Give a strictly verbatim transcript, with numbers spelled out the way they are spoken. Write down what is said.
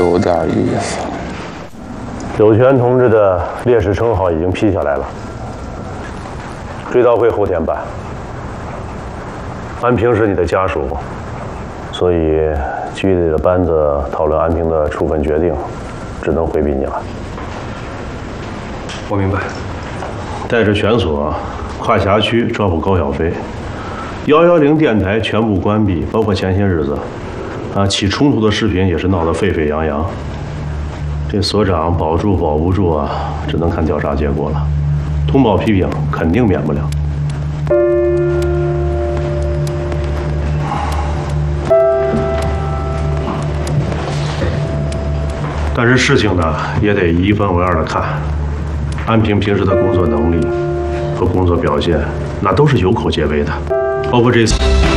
有点意思。 柳泉同志的烈士称号已经批下来了，追悼会后天办。安平是你的家属，所以局里的班子讨论安平的处分决定，只能回避你了。 我明白。 带着全所跨辖区抓捕高小飞，幺幺零电台全部关闭，包括前些日子啊起冲突的视频也是闹得沸沸扬扬。这所长保住保不住啊，只能看调查结果了。通报批评肯定免不了。但是事情呢，也得一分为二的看。安平平时的工作能力和工作表现，那都是有口皆碑的，包括这次。